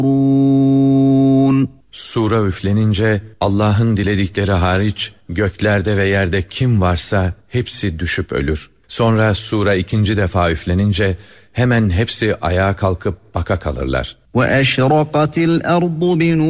Sura üflenince Allah'ın diledikleri hariç göklerde ve yerde kim varsa hepsi düşüp ölür. Sonra sura ikinci defa üflenince hemen hepsi ayağa kalkıp baka kalırlar. وَأَشْرَقَتِ الْأَرْضُ بِنُورِ